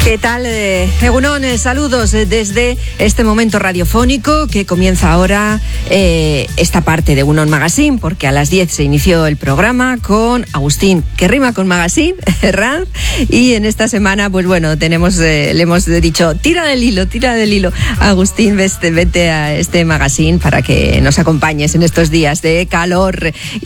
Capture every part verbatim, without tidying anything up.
¿Qué tal? Eh, Egunon, eh, saludos eh, desde este momento radiofónico que comienza ahora eh, esta parte de Egunon Magazine, porque a las diez se inició el programa con Agustín, que rima con Magazine, Ranz, y en esta semana, pues bueno, tenemos, eh, le hemos dicho, tira del hilo, tira del hilo. Agustín, vete, vete a este Magazine para que nos acompañes en estos días de calor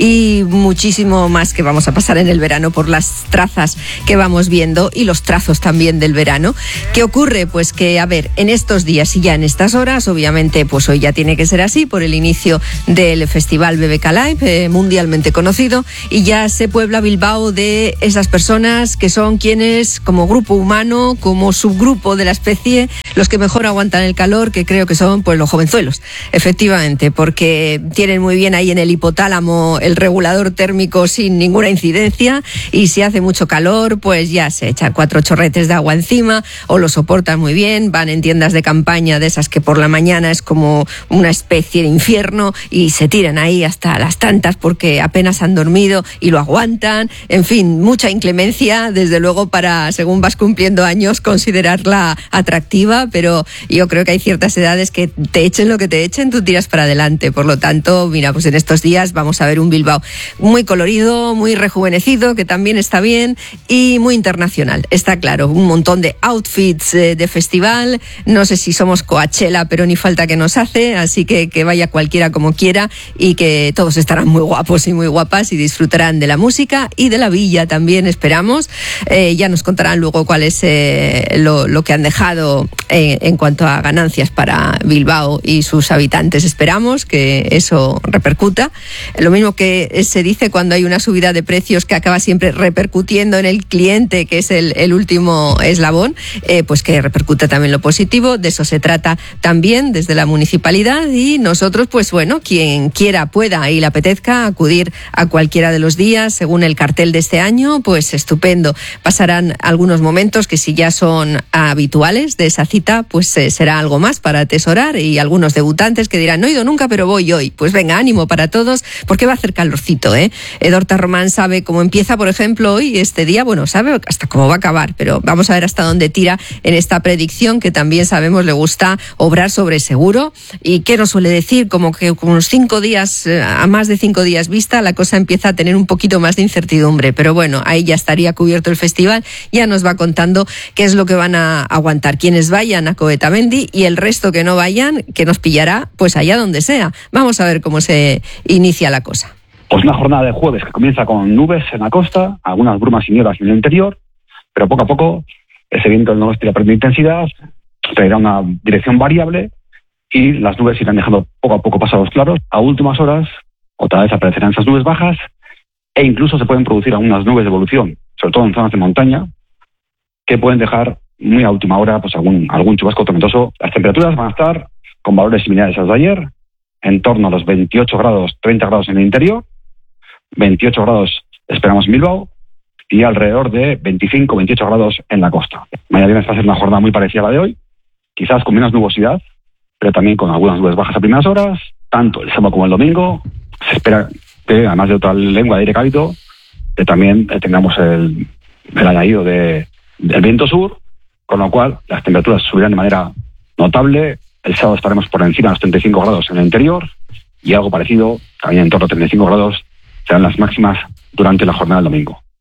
y muchísimo más que vamos a pasar en el verano por las trazas que vamos viendo y los trazos también del verano. ¿Qué ocurre? Pues que, a ver, en estos días y ya en estas horas, obviamente, pues hoy ya tiene que ser así por el inicio del Festival B B K Live, eh, mundialmente conocido, y ya se puebla Bilbao de esas personas que son quienes, como grupo humano, como subgrupo de la especie, los que mejor aguantan el calor, que creo que son pues los jovenzuelos, efectivamente, porque tienen muy bien ahí en el hipotálamo el regulador térmico sin ninguna incidencia, y si hace mucho calor, pues ya se echan cuatro chorretes de agua encima, o lo soportan muy bien, van en tiendas de campaña de esas que por la mañana es como una especie de infierno y se tiran ahí hasta las tantas porque apenas han dormido y lo aguantan. En fin, mucha inclemencia, desde luego, para, según vas cumpliendo años, considerarla atractiva, pero yo creo que hay ciertas edades que te echen lo que te echen, tú tiras para adelante. Por lo tanto, mira, pues en estos días vamos a ver un Bilbao muy colorido, muy rejuvenecido, que también está bien, y muy internacional, está claro, un montón de outfits eh, de festival. No sé si somos Coachella, pero ni falta que nos hace, así que que vaya cualquiera como quiera y que todos estarán muy guapos y muy guapas y disfrutarán de la música y de la villa también, esperamos. Eh, ya nos contarán luego cuál es eh, lo, lo que han dejado eh, en cuanto a ganancias para Bilbao y sus habitantes. Esperamos que eso repercuta. Lo mismo que se dice cuando hay una subida de precios que acaba siempre repercutiendo en el cliente, que es el, el último eslabón, eh, pues que repercuta también lo positivo. De eso se trata también desde la municipalidad, y nosotros, pues bueno, quien quiera, pueda y le apetezca acudir a cualquiera de los días según el cartel de este año, pues estupendo. Pasarán algunos momentos que, si ya son habituales de esa cita, pues eh, será algo más para atesorar, y algunos debutantes que dirán, no he ido nunca pero voy hoy. Pues venga, ánimo para todos, porque va a hacer calorcito, ¿eh? Edorta Román sabe cómo empieza, por ejemplo, hoy, este día, bueno, sabe hasta cómo va a acabar, pero vamos a ver hasta dónde tira en esta predicción, que también sabemos le gusta obrar sobre seguro. Y que nos suele decir, como que con unos cinco días, a más de cinco días vista, la cosa empieza a tener un poquito más de incertidumbre, pero bueno, ahí ya estaría cubierto el festival. Ya nos va contando qué es lo que van a aguantar quienes vayan a Coetamendi, y el resto que no vayan, que nos pillará pues allá donde sea. Vamos a ver cómo se inicia la cosa. Pues una jornada de jueves que comienza con nubes en la costa, algunas brumas y nieblas en el interior, pero poco a poco ese viento del noroeste irá perdiendo intensidad, traerá una dirección variable y las nubes irán dejando poco a poco pasados claros. A últimas horas, otra vez aparecerán esas nubes bajas, e incluso se pueden producir algunas nubes de evolución, sobre todo en zonas de montaña, que pueden dejar muy a última hora pues algún, algún chubasco tormentoso. Las temperaturas van a estar con valores similares a los de ayer, en torno a los veintiocho grados, treinta grados en el interior, veintiocho grados esperamos en Bilbao, y alrededor de veinticinco, veintiocho grados en la costa. Mañana viernes va a ser una jornada muy parecida a la de hoy, quizás con menos nubosidad, pero también con algunas nubes bajas a primeras horas. Tanto el sábado como el domingo se espera que, además de otra lengua de aire cálido, que también tengamos el, el añadido de, del viento sur, con lo cual las temperaturas subirán de manera notable. El sábado estaremos por encima de los treinta y cinco grados en el interior, y algo parecido, también en torno a treinta y cinco grados, serán las máximas durante la jornada del domingo.